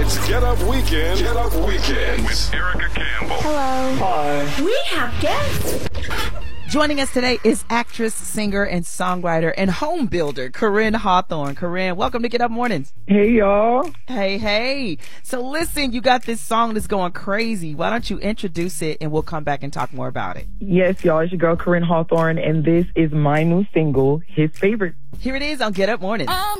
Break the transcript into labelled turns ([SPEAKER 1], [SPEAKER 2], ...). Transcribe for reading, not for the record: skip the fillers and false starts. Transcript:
[SPEAKER 1] It's Get Up Weekend. Get Up Weekend with Erica Campbell.
[SPEAKER 2] Hello.
[SPEAKER 3] Hi.
[SPEAKER 2] We have guests.
[SPEAKER 4] Joining us today is actress, singer, and songwriter and home builder, Corinne Hawthorne. Corinne, welcome to Get Up Mornings.
[SPEAKER 3] Hey, y'all.
[SPEAKER 4] Hey. So listen, you got this song that's going crazy. Why don't you introduce it and we'll come back and talk more about it.
[SPEAKER 3] Yes, y'all. It's your girl, Corinne Hawthorne, and this is my new single, His Favorite.
[SPEAKER 4] Here it is on Get Up Mornings.